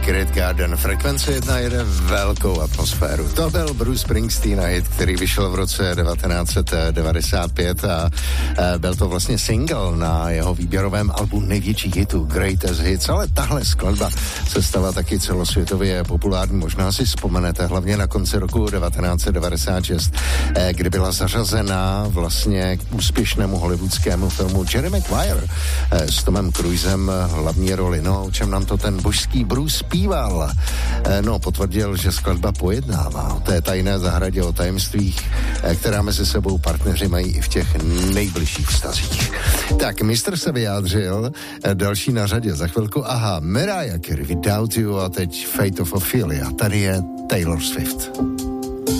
Secret Garden. Frekvence 1 jede velkou atmosféru. To byl Bruce Springsteen a hit, který vyšel v roce 1995 a byl to vlastně single na jeho výběrovém albu největších hitů Greatest Hits, ale tahle skladba se stala taky celosvětově populární. Možná si vzpomenete, hlavně na konci roku 1996, kdy byla zařazena vlastně k úspěšnému hollywoodskému filmu Jerry Maguire s Tomem Cruisem hlavní roli. No, o čem nám to ten božský Bruce zpíval? No, potvrdil, že skladba pojednává o té tajné zahradě, o tajemstvích, která mezi sebou partneři mají i v těch nejbližších vztazích. Tak, mistr se vyjádřil, další na řadě za chvilku, Mariah Carey, Without You a teď Fate of Ophelia. Tady je Taylor Swift.